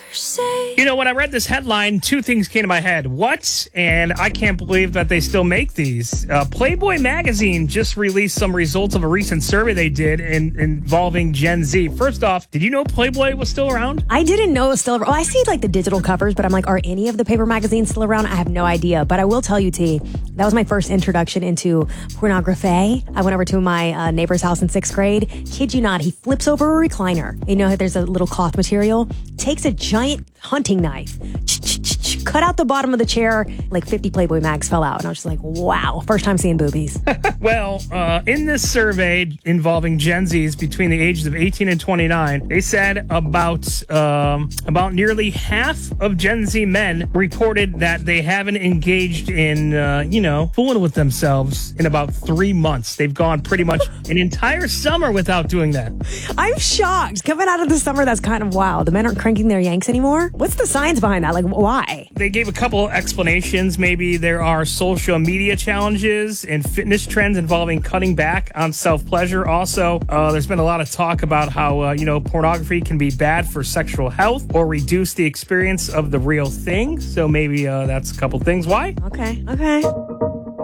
You know, when I read this headline, two things came to my head. What? And I can't believe that they still make these. Playboy magazine just released some results of a recent survey they did involving Gen Z. First off, did you know Playboy was still around? I didn't know it was still around. Oh, I see like the digital covers, but I'm like, are any of the paper magazines still around? I have no idea. But I will tell you, T, that was my first introduction into pornography. I went over to my neighbor's house in 6th grade. Kid you not, he flips over a recliner. You know, there's a little cloth material. Takes a giant hunting knife, cut out the bottom of the chair, like 50 Playboy mags fell out. And I was just like, wow, first time seeing boobies. Well, in this survey involving Gen Zs between the ages of 18 and 29, they said about nearly half of Gen Z men reported that they haven't engaged in, fooling with themselves in about 3 months. They've gone pretty much an entire summer without doing that. I'm shocked. Coming out of the summer, that's kind of wild. The men aren't cranking their yanks anymore. What's the science behind that? Like, why? They gave a couple of explanations. Maybe there are social media challenges and fitness trends involving cutting back on self-pleasure. Also, there's been a lot of talk about how, pornography can be bad for sexual health or reduce the experience of the real thing. So maybe that's a couple things. Why? Okay.